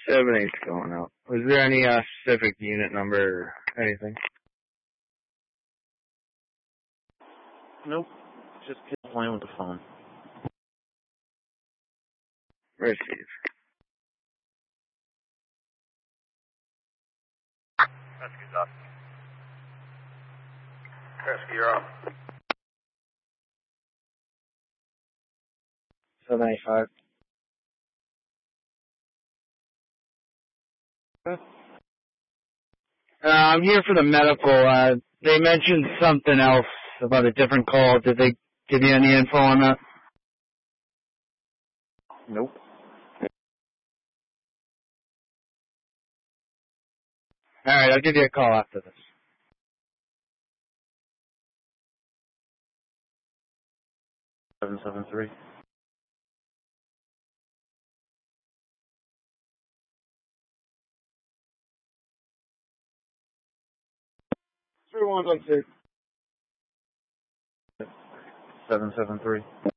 7-8's going out. Was there any specific unit number or anything? Nope. Just kids playing with the phone. Receive. Rescue's up. Rescue, you're up. 785. I'm here for the medical. They mentioned something else about a different call. Did they give you any info on that? Nope. Alright, I'll give you a call after this. 773. Three 1 on 6. 773.